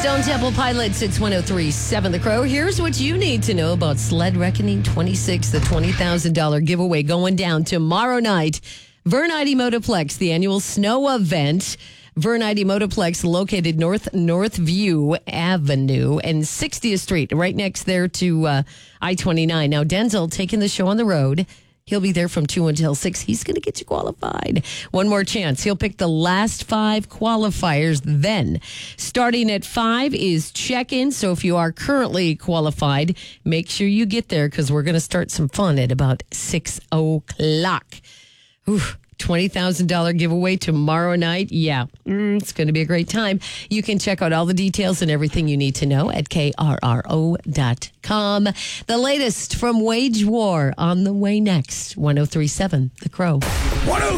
Stone Temple Pilots, it's 103.7 The Crow. Here's what you need to know about Sled Reckoning 26, the $20,000 giveaway going down tomorrow night. Vernite Motoplex, the annual snow event. Vernite Motoplex, located Northview Avenue and 60th Street, right next there to I-29. Now, Denzel taking the show on the road. He'll be there from 2 until 6. He's going to get you qualified. One more chance. He'll pick the last 5 qualifiers then. Starting at 5 is check-in. So if you are currently qualified, make sure you get there because we're going to start some fun at about 6 o'clock. $20,000 giveaway tomorrow night. Yeah, it's going to be a great time. You can check out all the details and everything you need to know at krro.com. The latest from Wage War on the way next. 103.7 The Crow.